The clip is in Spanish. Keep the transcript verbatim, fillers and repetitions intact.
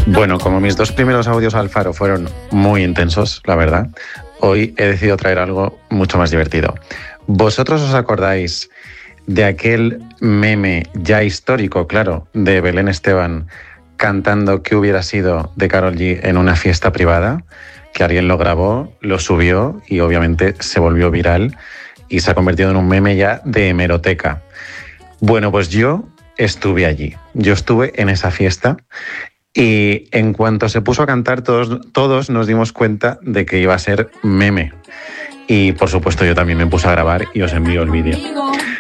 Bueno, como mis dos primeros audios al Faro fueron muy intensos, la verdad, hoy he decidido traer algo mucho más divertido. ¿Vosotros os acordáis de aquel meme ya histórico, claro, de Belén Esteban cantando "Qué hubiera sido" de Karol G en una fiesta privada? Que alguien lo grabó, lo subió y obviamente se volvió viral y se ha convertido en un meme ya de hemeroteca. Bueno, pues yo estuve allí, yo estuve en esa fiesta y en cuanto se puso a cantar todos, todos nos dimos cuenta de que iba a ser meme. Y por supuesto yo también me puse a grabar y os envío el vídeo.